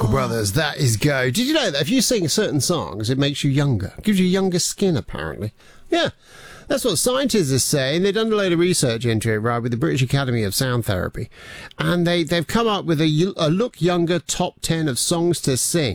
Brothers, that is Go. Did you know that if you sing certain songs, it makes you younger? Gives you younger skin, apparently. Yeah, that's what scientists are saying. They've done a load of research into it, right, with the British Academy of Sound Therapy. And they've come up with a look younger top 10 of songs to sing.